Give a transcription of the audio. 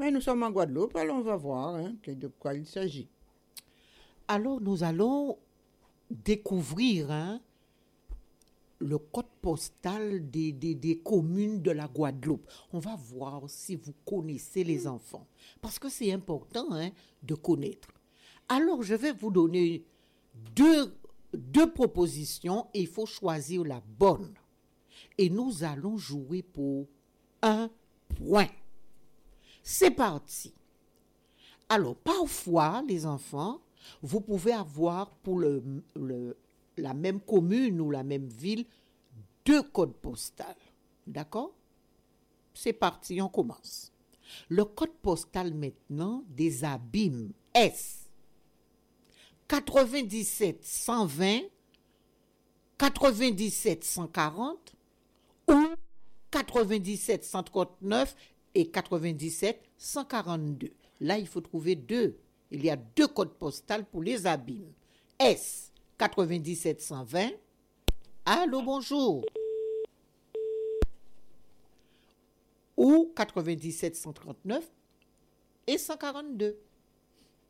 Mais nous sommes en Guadeloupe, alors on va voir de quoi il s'agit. Alors, nous allons découvrir le code postal des communes de la Guadeloupe. On va voir si vous connaissez les enfants. Parce que c'est important de connaître. Alors, je vais vous donner deux propositions et il faut choisir la bonne. Et nous allons jouer pour un point. C'est parti. Alors, parfois, les enfants, vous pouvez avoir pour la même commune ou la même ville deux codes postaux. D'accord? C'est parti, on commence. Le code postal maintenant des Abîmes S 97 120, 97 140 ou 97 139 et 97 142. Là, il faut trouver deux. Il y a deux codes postaux pour les Abîmes. S 97 120. Allô, bonjour. Ou 97 139 et 142.